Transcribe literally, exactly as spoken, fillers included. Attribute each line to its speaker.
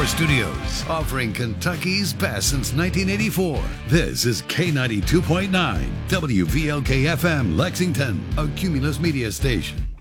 Speaker 1: ninety-four studios, offering Kentucky's best since nineteen eighty-four. This is K ninety-two point nine, W V L K F M, Lexington, a Cumulus Media station.